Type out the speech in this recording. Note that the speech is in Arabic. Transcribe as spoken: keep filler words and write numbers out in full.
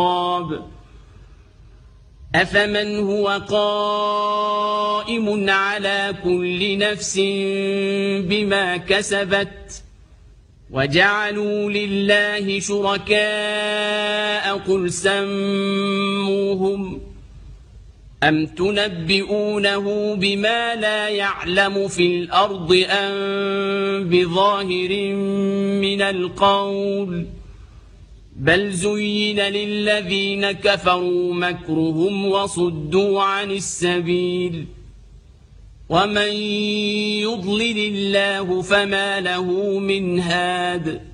أفمن هو قائم على كل نفس بما كسبت وجعلوا لله شركاء قل سموهم أم تنبئونه بما لا يعلم في الأرض أم بظاهر من القول بل زين للذين كفروا مكرهم وصدوا عن السبيل ومن يضلل الله فما له من هاد